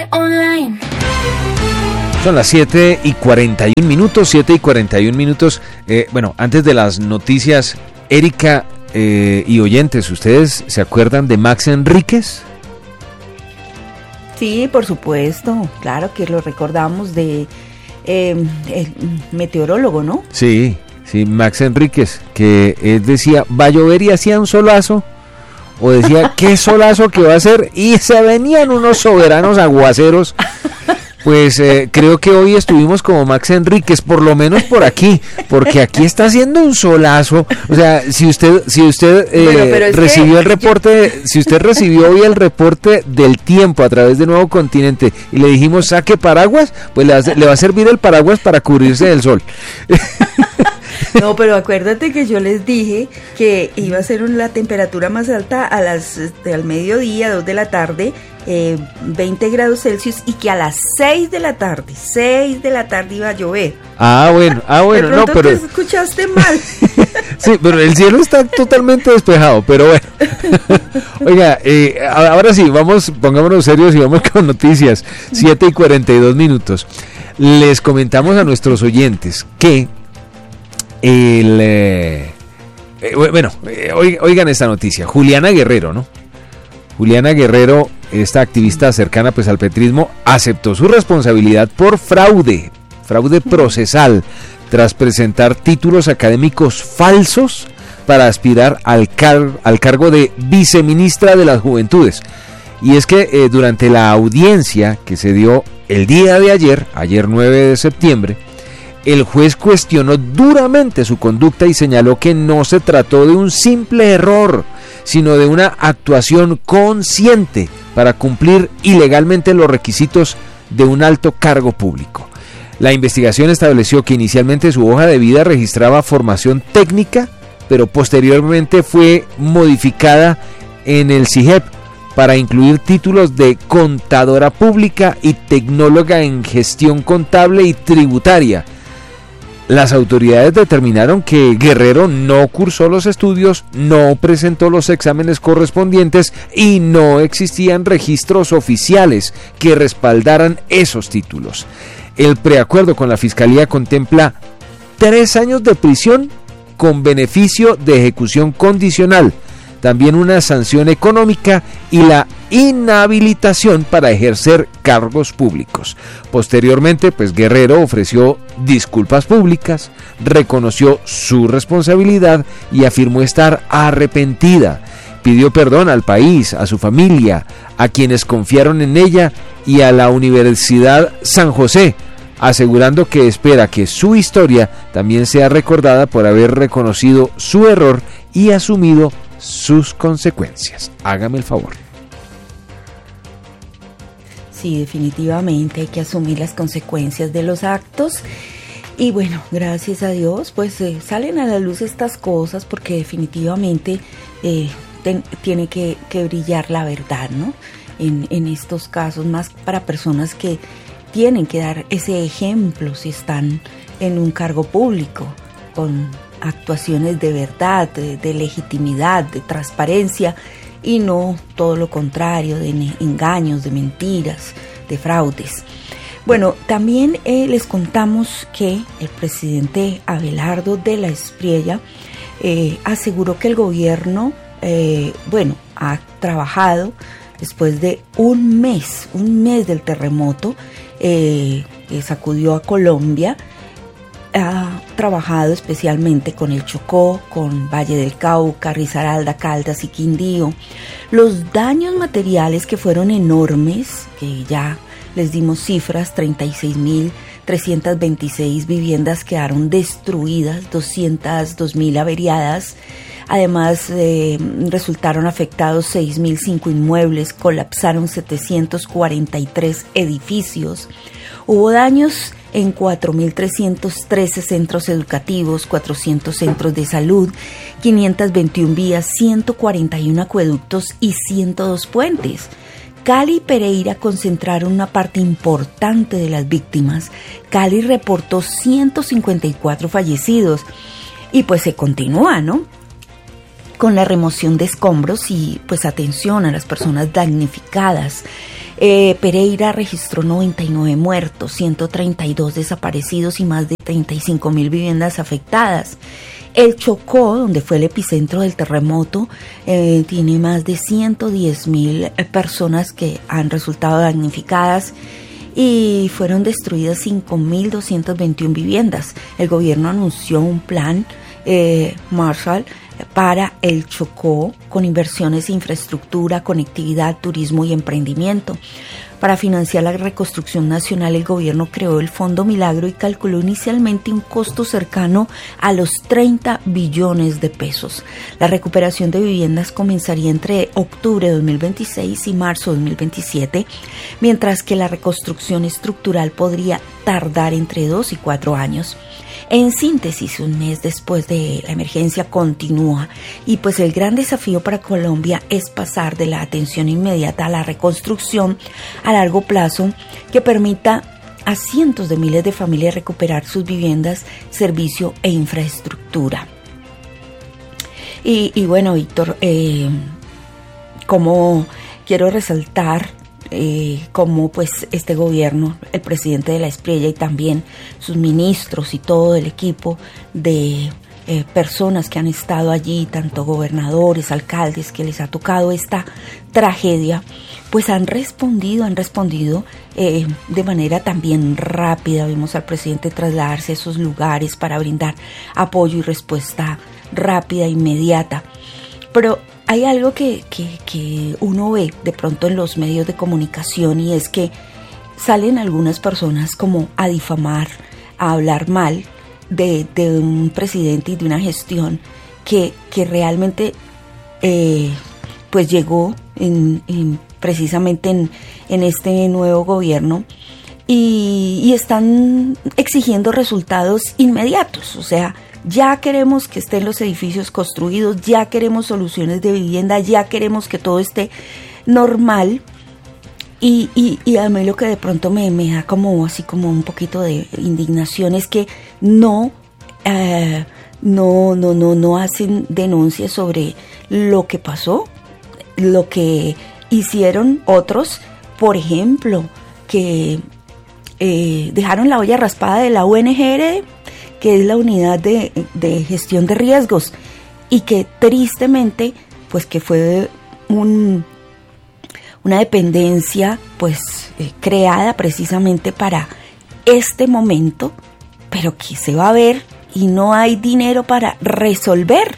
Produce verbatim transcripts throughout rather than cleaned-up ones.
Online. Son las siete y cuarenta y un minutos, siete y cuarenta y un minutos. Eh, bueno, antes de las noticias, Erika eh, y oyentes, ¿ustedes se acuerdan de Max Enríquez? Sí, por supuesto, claro que lo recordamos de eh, el meteorólogo, ¿no? Sí, sí, Max Enríquez, que él decía, va a llover y hacía un solazo, o decía, qué solazo que va a hacer, y se venían unos soberanos aguaceros. Pues eh, creo que hoy estuvimos como Max Enríquez, por lo menos por aquí, porque aquí está haciendo un solazo. O sea, si usted si usted eh, bueno, pero recibió el reporte, yo... si usted recibió hoy el reporte del tiempo a través de Nuevo Continente y le dijimos saque paraguas, pues le va, le va a servir el paraguas para cubrirse del sol. No, pero acuérdate que yo les dije que iba a ser la temperatura más alta a las este, al mediodía, dos de la tarde, eh, veinte grados Celsius, y que a las seis de la tarde, seis de la tarde iba a llover. Ah, bueno, ah, bueno, de pronto no, pero te escuchaste mal. Sí, pero el cielo está totalmente despejado, pero bueno. Oiga, eh, ahora sí, vamos, pongámonos serios y vamos con noticias. siete y cuarenta y dos minutos. Les comentamos a nuestros oyentes que el eh, eh, bueno, eh, oigan esta noticia. Juliana Guerrero, ¿no? Juliana Guerrero, esta activista cercana pues al petrismo, aceptó su responsabilidad por fraude, fraude procesal, tras presentar títulos académicos falsos para aspirar al, car- al cargo de viceministra de las Juventudes. Y es que eh, durante la audiencia que se dio el día de ayer, ayer nueve de septiembre, el juez cuestionó duramente su conducta y señaló que no se trató de un simple error, sino de una actuación consciente para cumplir ilegalmente los requisitos de un alto cargo público. La investigación estableció que inicialmente su hoja de vida registraba formación técnica, pero posteriormente fue modificada en el C I G E P para incluir títulos de contadora pública y tecnóloga en gestión contable y tributaria. Las autoridades determinaron que Guerrero no cursó los estudios, no presentó los exámenes correspondientes y no existían registros oficiales que respaldaran esos títulos. El preacuerdo con la Fiscalía contempla tres años de prisión con beneficio de ejecución condicional, también una sanción económica y la inhabilitación para ejercer cargos públicos. Posteriormente, pues Guerrero ofreció disculpas públicas, reconoció su responsabilidad y afirmó estar arrepentida. Pidió perdón al país, a su familia, a quienes confiaron en ella y a la Universidad San José, asegurando que espera que su historia también sea recordada por haber reconocido su error y asumido sus consecuencias. Hágame el favor. Sí, definitivamente hay que asumir las consecuencias de los actos. Y bueno, gracias a Dios, pues eh, salen a la luz estas cosas, porque definitivamente eh, ten, tiene que, que brillar la verdad, ¿no? En, en estos casos, más para personas que tienen que dar ese ejemplo si están en un cargo público, con actuaciones de verdad, de, de legitimidad, de transparencia, y no todo lo contrario, de engaños, de mentiras, de fraudes. Bueno, también eh, les contamos que el presidente Abelardo de la Espriella eh, aseguró que el gobierno, eh, bueno, ha trabajado después de un mes, un mes del terremoto eh, que sacudió a Colombia. Ha trabajado especialmente con el Chocó, con Valle del Cauca, Risaralda, Caldas y Quindío. Los daños materiales, que fueron enormes, que ya les dimos cifras, treinta y seis mil trescientas veintiséis viviendas quedaron destruidas, doscientas dos mil averiadas. Además, eh, resultaron afectados seis mil cinco inmuebles, colapsaron setecientos cuarenta y tres edificios. Hubo daños en cuatro mil trescientos trece centros educativos, cuatrocientos centros de salud, quinientas veintiuna vías, ciento cuarenta y uno acueductos y ciento dos puentes. Cali y Pereira concentraron una parte importante de las víctimas. Cali reportó ciento cincuenta y cuatro fallecidos y pues se continúa, ¿no? con la remoción de escombros y pues atención a las personas damnificadas. Eh, Pereira registró noventa y nueve muertos, ciento treinta y dos desaparecidos y más de treinta y cinco mil viviendas afectadas. El Chocó, donde fue el epicentro del terremoto, eh, tiene más de ciento diez mil personas que han resultado damnificadas y fueron destruidas cinco mil doscientas veintiuna viviendas. El gobierno anunció un plan eh, Marshall para el Chocó con inversiones en infraestructura, conectividad, turismo y emprendimiento. Para financiar la reconstrucción nacional, el gobierno creó el Fondo Milagro y calculó inicialmente un costo cercano a los treinta billones de pesos. La recuperación de viviendas comenzaría entre octubre de dos mil veintiséis y marzo de dos mil veintisiete, mientras que la reconstrucción estructural podría tardar entre dos y cuatro años. En síntesis, un mes después de la emergencia continúa y pues el gran desafío para Colombia es pasar de la atención inmediata a la reconstrucción a largo plazo que permita a cientos de miles de familias recuperar sus viviendas, servicio e infraestructura. Y, y bueno, Víctor, eh, como quiero resaltar Eh, como pues este gobierno, el presidente de la Espriella y también sus ministros y todo el equipo de eh, personas que han estado allí, tanto gobernadores, alcaldes, que les ha tocado esta tragedia, pues han respondido, han respondido eh, de manera también rápida. Vimos al presidente trasladarse a esos lugares para brindar apoyo y respuesta rápida, inmediata. Pero hay algo que, que, que uno ve de pronto en los medios de comunicación y es que salen algunas personas como a difamar, a hablar mal de, de un presidente y de una gestión que, que realmente eh, pues llegó en, en, precisamente en, en este nuevo gobierno y, y están exigiendo resultados inmediatos, o sea, ya queremos que estén los edificios construidos, ya queremos soluciones de vivienda, ya queremos que todo esté normal. Y, y, y a mí lo que de pronto me, me da como así como un poquito de indignación es que no, eh, no, no, no, no hacen denuncias sobre lo que pasó, lo que hicieron otros, por ejemplo, que eh, dejaron la olla raspada de la U N G R, que es la unidad de, de gestión de riesgos, y que tristemente, pues que fue un, una dependencia pues eh, creada precisamente para este momento, pero que se va a ver y no hay dinero para resolver.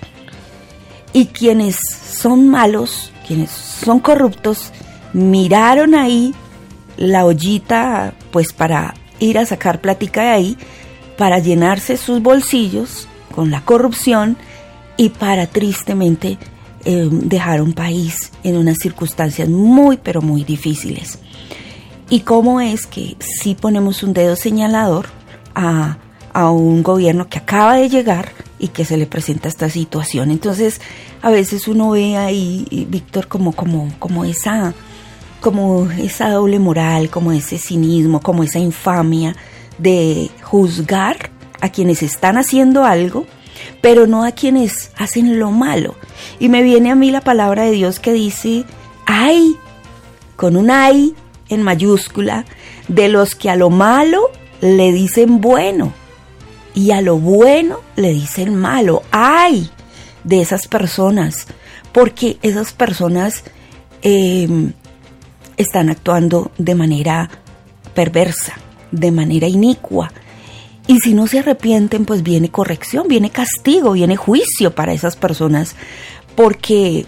Y quienes son malos, quienes son corruptos, miraron ahí la ollita pues para ir a sacar plática de ahí, para llenarse sus bolsillos con la corrupción y para tristemente eh, dejar un país en unas circunstancias muy pero muy difíciles. Y cómo es que si ponemos un dedo señalador a, a un gobierno que acaba de llegar y que se le presenta esta situación. Entonces a veces uno ve ahí, Víctor, como, como, como esa, como esa doble moral, como ese cinismo, como esa infamia de juzgar a quienes están haciendo algo, pero no a quienes hacen lo malo. Y me viene a mí la palabra de Dios que dice, ay, con un ay en mayúscula, de los que a lo malo le dicen bueno y a lo bueno le dicen malo. Ay de esas personas, porque esas personas eh, están actuando de manera perversa, de manera inicua, y si no se arrepienten, pues viene corrección, viene castigo, viene juicio para esas personas, porque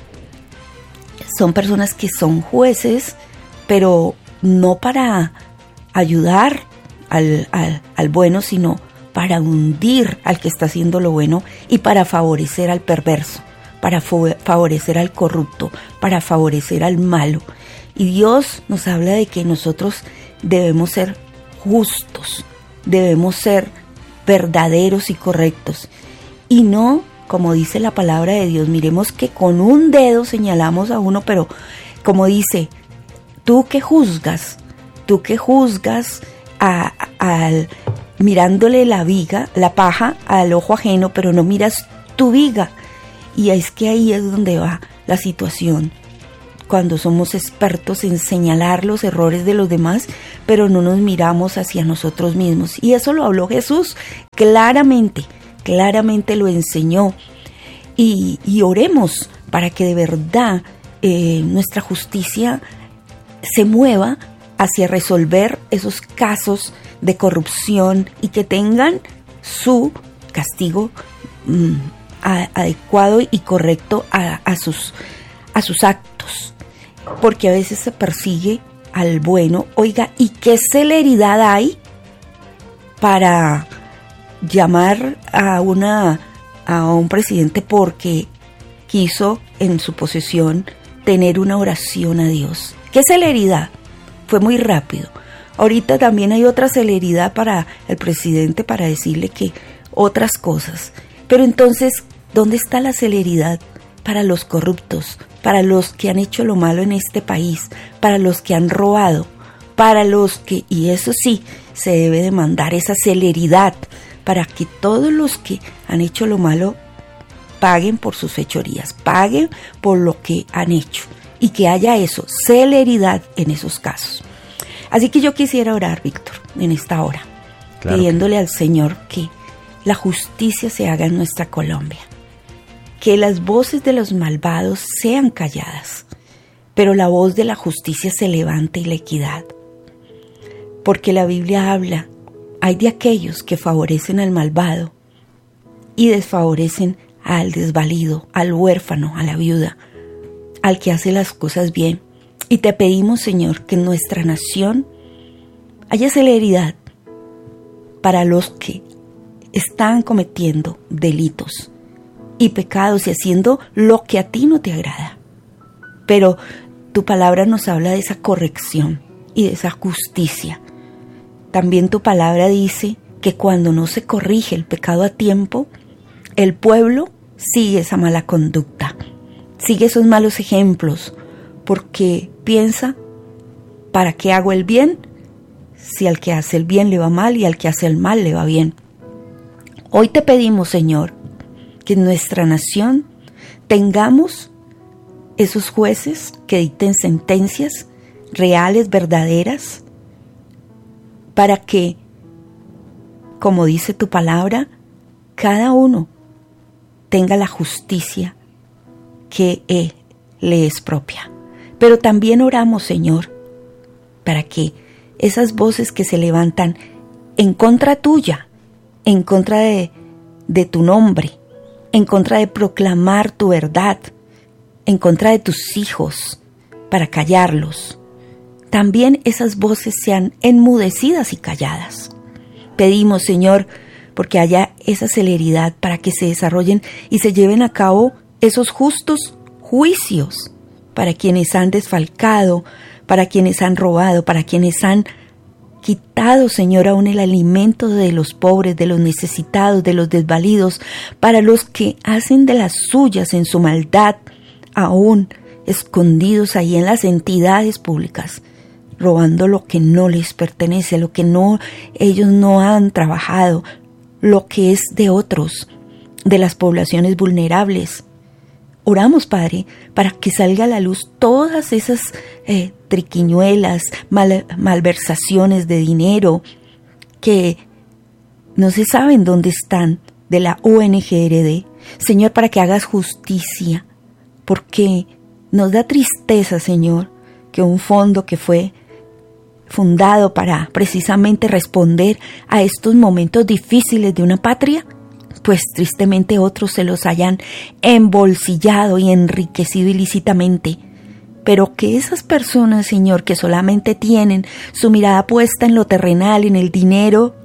son personas que son jueces, pero no para ayudar al, al, al bueno, sino para hundir al que está haciendo lo bueno y para favorecer al perverso, para favorecer al corrupto, para favorecer al malo. Y Dios nos habla de que nosotros debemos ser justos, debemos ser verdaderos y correctos, y no, como dice la palabra de Dios, miremos que con un dedo señalamos a uno, pero como dice, tú que juzgas, tú que juzgas a, a, al mirándole la viga, la paja al ojo ajeno, pero no miras tu viga. Y es que ahí es donde va la situación. Cuando somos expertos en señalar los errores de los demás, pero no nos miramos hacia nosotros mismos. Y eso lo habló Jesús claramente, claramente lo enseñó. Y, y oremos para que de verdad eh, nuestra justicia se mueva hacia resolver esos casos de corrupción y que tengan su castigo mmm, a, adecuado y correcto a, a, sus, a sus actos. Porque a veces se persigue al bueno. Oiga, ¿y qué celeridad hay para llamar a una a un presidente porque quiso en su posesión tener una oración a Dios? ¿Qué celeridad? Fue muy rápido. Ahorita también hay otra celeridad para el presidente para decirle que otras cosas. Pero entonces, ¿dónde está la celeridad para los corruptos, para los que han hecho lo malo en este país, para los que han robado, para los que, y eso sí, se debe demandar esa celeridad para que todos los que han hecho lo malo paguen por sus fechorías, paguen por lo que han hecho y que haya eso, celeridad en esos casos. Así que yo quisiera orar, Víctor, en esta hora, claro, pidiéndole al Señor que la justicia se haga en nuestra Colombia, que las voces de los malvados sean calladas, pero la voz de la justicia se levante y la equidad. Porque la Biblia habla, hay de aquellos que favorecen al malvado y desfavorecen al desvalido, al huérfano, a la viuda, al que hace las cosas bien. Y te pedimos, Señor, que en nuestra nación haya celeridad para los que están cometiendo delitos y pecados y haciendo lo que a ti no te agrada. Pero tu palabra nos habla de esa corrección y de esa justicia. También tu palabra dice que cuando no se corrige el pecado a tiempo, el pueblo sigue esa mala conducta, sigue esos malos ejemplos, porque piensa, ¿para qué hago el bien? Si al que hace el bien le va mal y al que hace el mal le va bien. Hoy te pedimos, Señor, que en nuestra nación tengamos esos jueces que dicten sentencias reales, verdaderas, para que, como dice tu palabra, cada uno tenga la justicia que eh, le es propia. Pero también oramos, Señor, para que esas voces que se levantan en contra tuya, en contra de, de tu nombre, en contra de proclamar tu verdad, en contra de tus hijos, para callarlos, también esas voces sean enmudecidas y calladas. Pedimos, Señor, porque haya esa celeridad para que se desarrollen y se lleven a cabo esos justos juicios para quienes han desfalcado, para quienes han robado, para quienes han quitado, Señor, aún el alimento de los pobres, de los necesitados, de los desvalidos, para los que hacen de las suyas en su maldad, aún escondidos ahí en las entidades públicas, robando lo que no les pertenece, lo que no ellos no han trabajado, lo que es de otros, de las poblaciones vulnerables. Oramos, Padre, para que salga a la luz todas esas eh, triquiñuelas, mal, malversaciones de dinero que no se saben dónde están, de la O N G R D. Señor, para que hagas justicia, porque nos da tristeza, Señor, que un fondo que fue fundado para precisamente responder a estos momentos difíciles de una patria, pues tristemente otros se los hayan embolsillado y enriquecido ilícitamente. Pero que esas personas, Señor, que solamente tienen su mirada puesta en lo terrenal, en el dinero,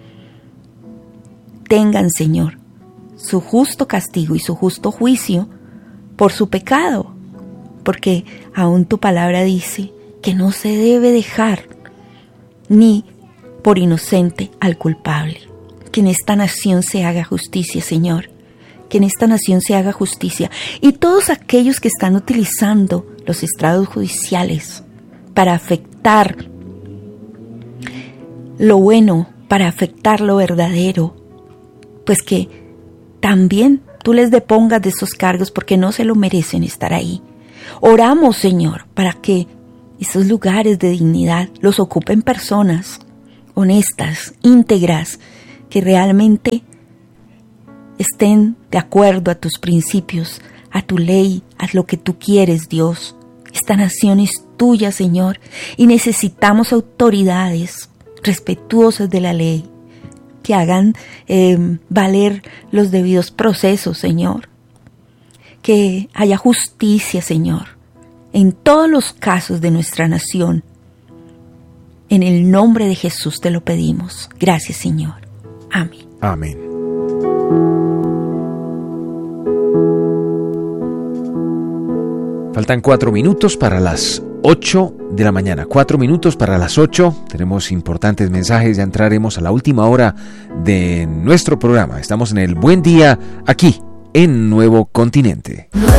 tengan, Señor, su justo castigo y su justo juicio por su pecado. Porque aún tu palabra dice que no se debe dejar ni por inocente al culpable. Que en esta nación se haga justicia, Señor. Que en esta nación se haga justicia. Y todos aquellos que están utilizando los estrados judiciales para afectar lo bueno, para afectar lo verdadero, pues que también tú les depongas de esos cargos porque no se lo merecen estar ahí. Oramos, Señor, para que esos lugares de dignidad los ocupen personas honestas, íntegras, que realmente estén de acuerdo a tus principios, a tu ley, a lo que tú quieres, Dios. Esta nación es tuya, Señor, y necesitamos autoridades respetuosas de la ley, que hagan eh, valer los debidos procesos, Señor. Que haya justicia, Señor, en todos los casos de nuestra nación. En el nombre de Jesús te lo pedimos. Gracias, Señor. Amén. Amén. Faltan cuatro minutos para las ocho de la mañana. Cuatro minutos para las ocho. Tenemos importantes mensajes. Ya entraremos a la última hora de nuestro programa. Estamos en el Buen Día aquí en Nuevo Continente.